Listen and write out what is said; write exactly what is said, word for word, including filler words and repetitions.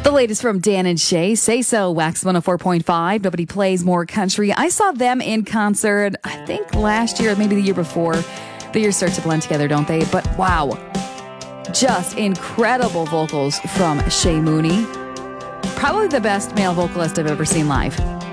The latest from Dan and Shay. Say So, Wax one oh four point five. Nobody plays more country. I saw them in concert, I think last year, maybe the year before. The years start to blend together, don't they? But wow, just incredible vocals from Shay Mooney. Probably the best male vocalist I've ever seen live.